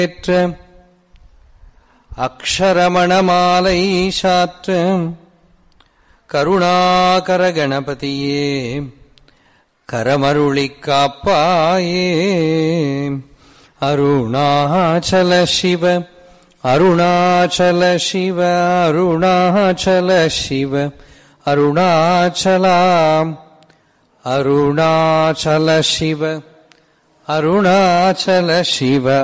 அக்ஷரமணமாலை சாற்ற கருணாகர கணபதியே கரமருளிக் காப்பாயே. அருணாச்சல சிவ அருணாச்சல சிவ அருணாச்சல சிவ அருணாச்சலாம் அருணாச்சல சிவ அருணாச்சல சிவ